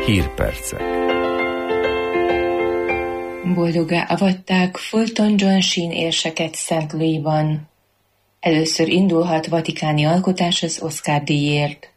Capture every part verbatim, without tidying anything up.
Hírpercek. Boldoggá avatták Fulton John Sheen érseket Saint Louisban. Először indulhat vatikáni alkotás az Oscar-díjért.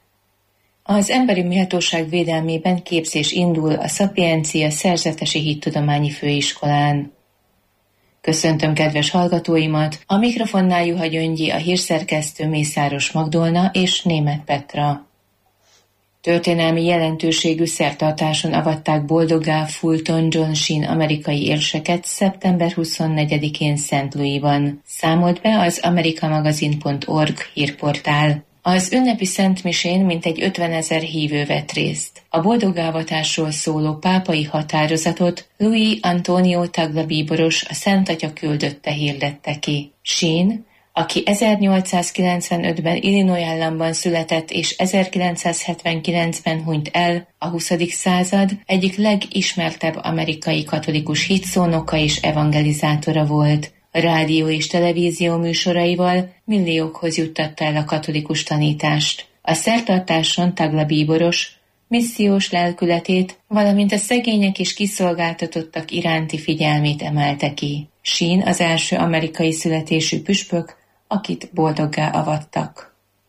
Az emberi méltóság védelmében képzés indul a Szapiencia Szerzetesi Hittudományi Főiskolán. Köszöntöm kedves hallgatóimat, a mikrofonnál Juha Gyöngyi, a hírszerkesztő Mészáros Magdolna és Németh Petra. Történelmi jelentőségű szertartáson avatták boldoggá Fulton John Sheen amerikai érseket szeptember huszonnegyedikén Saint Louisban, számolt be az amerikamagazin pont org hírportál. Az ünnepi szentmisén mintegy ötvenezer hívő vett részt. A boldoggávatásról szóló pápai határozatot Luis Antonio Tagle bíboros, a Szent Atya küldötte, hirdette ki. Sheen, aki ezernyolcszázkilencvenötben Illinois államban született és ezerkilencszázhetvenkilencben hunyt el, a huszadik század egyik legismertebb amerikai katolikus hitszónoka és evangelizátora volt. A rádió és televízió műsoraival milliókhoz juttatta el a katolikus tanítást. A szertartáson Tagle bíboros missziós lelkületét, valamint a szegények és kiszolgáltatottak iránti figyelmét emelte ki. Sheen az első amerikai születésű püspök, akit boldoggá avattak.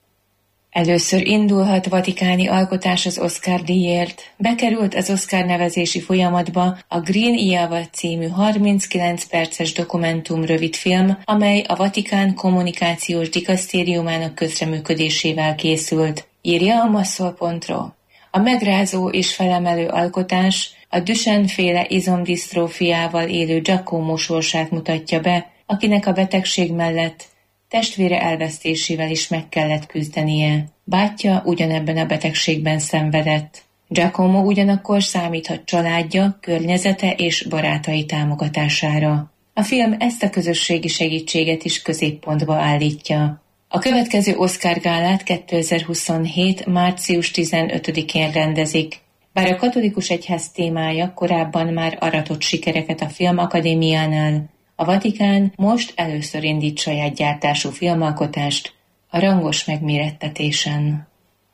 Először indulhat vatikáni alkotás az Oscar-díjért. Bekerült az Oscar nevezési folyamatba a Green Java című harminckilenc perces dokumentum rövidfilm, amely a Vatikán kommunikációs dikasztériumának közreműködésével készült, írja a masszol pont ro. A megrázó és felemelő alkotás a Duchenne-féle izomdisztrófiával élő Giacomo sorsát mutatja be, akinek a betegség mellett testvére elvesztésével is meg kellett küzdenie. Bátyja ugyanebben a betegségben szenvedett. Giacomo ugyanakkor számíthat családja, környezete és barátai támogatására. A film ezt a közösségi segítséget is középpontba állítja. A következő Oscar-gálát kétezer-huszonhét. március tizenötödikén rendezik. Bár a katolikus egyház témája korábban már aratott sikereket a Filmakadémiánál, a Vatikán most először indít saját gyártású filmalkotást a rangos megmérettetésen.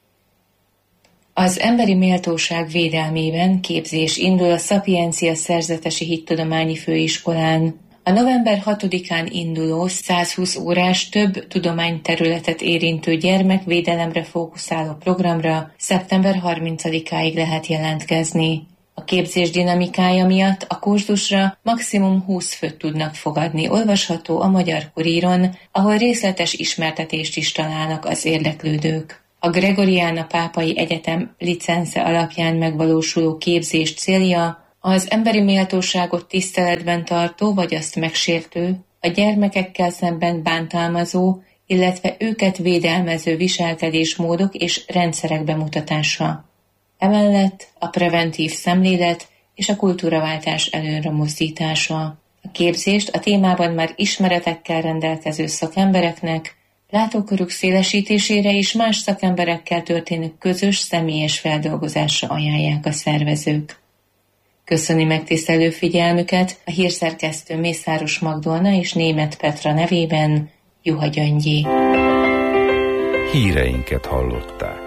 Az emberi méltóság védelmében képzés indul a Szapiencia Szerzetesi Hittudományi Főiskolán. A november hatodikán induló százhúsz órás több tudományterületet érintő gyermekvédelemre fókuszáló programra szeptember harmincadikáig lehet jelentkezni. A képzés dinamikája miatt a kurzusra maximum húsz főt tudnak fogadni, olvasható a Magyar Kuríron, ahol részletes ismertetést is találnak az érdeklődők. A Gregoriana Pápai Egyetem licence alapján megvalósuló képzés célja az emberi méltóságot tiszteletben tartó vagy azt megsértő, a gyermekekkel szemben bántalmazó, illetve őket védelmező viselkedésmódok és rendszerek bemutatása. Emellett a preventív szemlélet és a kultúraváltás előre mozdítása. A képzést a témában már ismeretekkel rendelkező szakembereknek, látókörük szélesítésére és más szakemberekkel történő közös személyes feldolgozásra ajánlják a szervezők. Köszöni megtisztelő figyelmüket a hírszerkesztő Mészáros Magdolna és Németh Petra nevében Juha Gyöngyi. Híreinket hallották.